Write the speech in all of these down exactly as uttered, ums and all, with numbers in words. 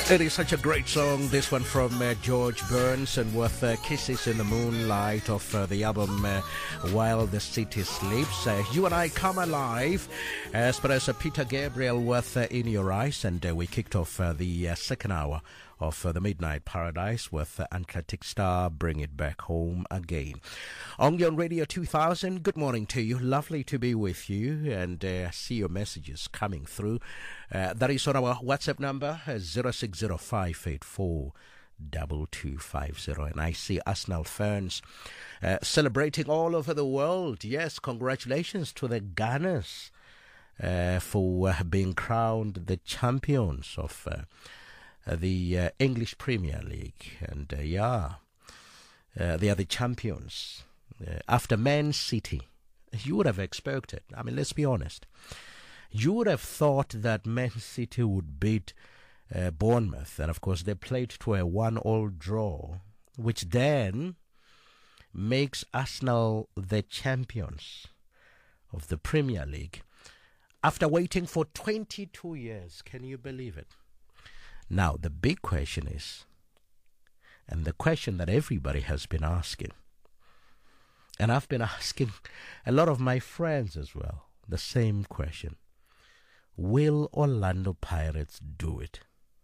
It is such a great song, this one from uh, George Burns, and with uh, Kisses in the Moonlight of uh, the album uh, While the City Sleeps. Uh, you and I come alive, as per as uh, Peter Gabriel with uh, In Your Eyes, and uh, we kicked off uh, the uh, second hour of uh, the Midnight Paradise with uh, Athletic Star, Bring It Back Home Again. On your Radio two thousand, good morning to you. Lovely to be with you, and uh, see your messages coming through. Uh, that is on our WhatsApp number, uh, zero six zero five eight four two two five zero. And I see Arsenal fans uh, celebrating all over the world. Yes, congratulations to the Gunners uh, for uh, being crowned the champions of uh, uh, the uh, English Premier League. And uh, yeah, uh, they are the champions. Uh, after Man City, you would have expected, I mean, let's be honest, you would have thought that Man City would beat uh, Bournemouth, and of course they played to a one-all draw, which then makes Arsenal the champions of the Premier League after waiting for twenty-two years. Can you believe it? Now, the big question is, and the question that everybody has been asking, and I've been asking a lot of my friends as well, the same question. Will Orlando Pirates do it?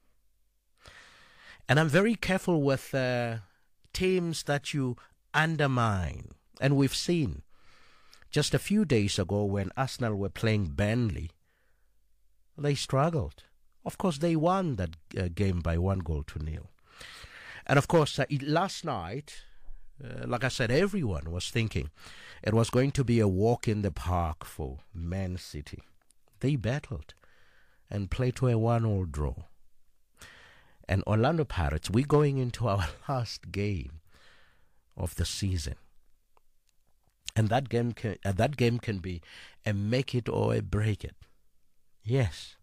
And I'm very careful with uh, teams that you undermine. And we've seen just a few days ago when Arsenal were playing Burnley, they struggled. Of course, they won that uh, game by one goal to nil. And of course, uh, it, last night, Uh, like I said, everyone was thinking it was going to be a walk in the park for Man City. They battled and played to a one-all draw. And Orlando Pirates, we're going into our last game of the season. And that game can, uh, that game can be a make it or a break it. Yes.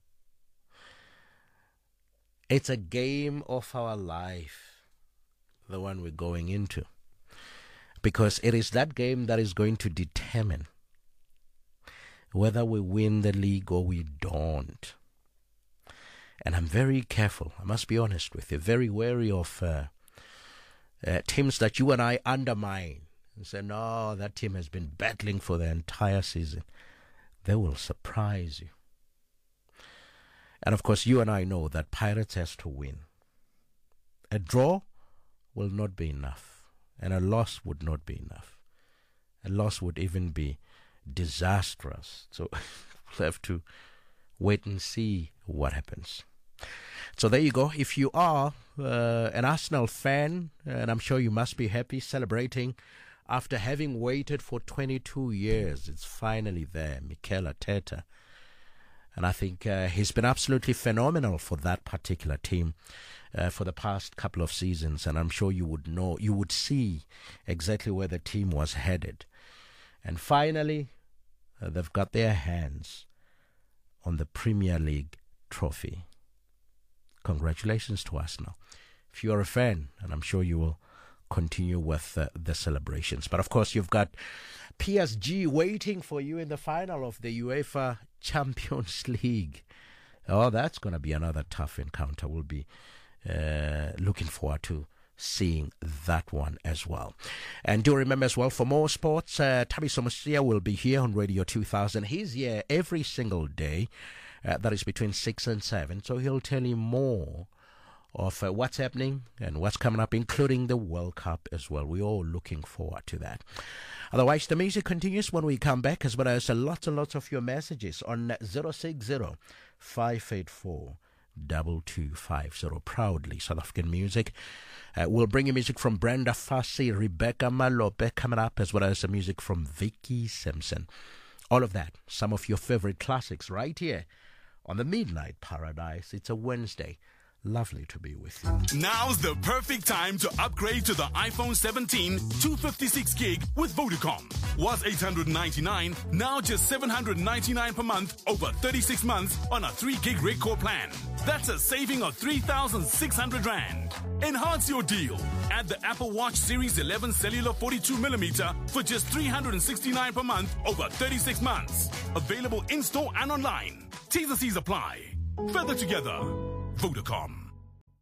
It's a game of our life, the one we're going into. Because it is that game that is going to determine whether we win the league or we don't. And I'm very careful, I must be honest with you, very wary of uh, uh, teams that you and I undermine and say, no, that team has been battling for the entire season. They will surprise you. And of course, you and I know that Pirates has to win. A draw will not be enough. And a loss would not be enough. A loss would even be disastrous. So we'll have to wait and see what happens. So there you go. If you are uh, an Arsenal fan, and I'm sure you must be happy celebrating after having waited for twenty-two years, it's finally there, Mikel Arteta. And I think uh, he's been absolutely phenomenal for that particular team uh, for the past couple of seasons. And I'm sure you would know, you would see exactly where the team was headed. And finally, uh, they've got their hands on the Premier League trophy. Congratulations to Arsenal. If you're a fan, and I'm sure you will continue with uh, the celebrations. But of course, you've got P S G waiting for you in the final of the UEFA Champions League. Oh, that's going to be another tough encounter. We'll be uh, looking forward to seeing that one as well. And do remember as well, for more sports, uh, Thabiso Mosia will be here on Radio two thousand. He's here every single day. Uh, that is between six and seven. So he'll tell you more of uh, what's happening and what's coming up, including the World Cup as well. We're all looking forward to that. Otherwise, the music continues when we come back, as well as uh, lots and lots of your messages on zero six zero five eight four two two five zero. Proudly South African music. Uh, we'll bring you music from Brenda Fassie, Rebecca Malope coming up, as well as the music from Vicky Simpson. All of that, some of your favorite classics right here on the Midnight Paradise. It's a Wednesday. Lovely to be with you. Now's the perfect time to upgrade to the iPhone seventeen two fifty-six gig with Vodacom. Was eight hundred ninety-nine, now just seven hundred ninety-nine per month over thirty-six months on a three gig Redcore plan. That's a saving of three thousand six hundred rand. Enhance your deal. Add the Apple Watch Series eleven Cellular forty-two millimeter for just three hundred sixty-nine per month over thirty-six months. Available in-store and online. T's and C's apply. Further together. Vodacom.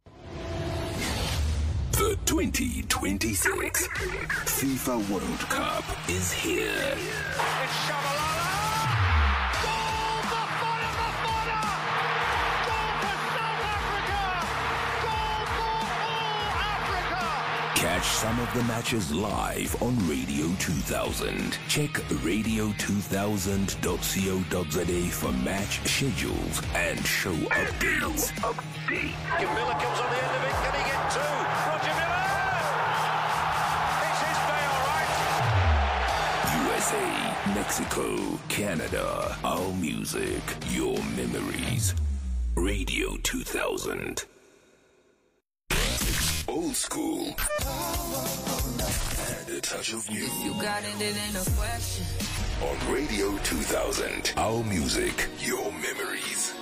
The twenty twenty-six FIFA World Cup is here. It's Shabalala! Goal! Bafana Bafana! Goal for South Africa! Goal for all Africa! Catch some of the matches live on Radio two thousand. Check radio two thousand dot co dot za for match schedules and show updates. Update. Miller comes on the end of it. Can he get two? Roger Miller! It's his day, all right. U S A, Mexico, Canada. Our music, your memories. Radio two thousand. Old school. And a touch of new. You got it, it ain't a question. On Radio two thousand. Our music, your memories.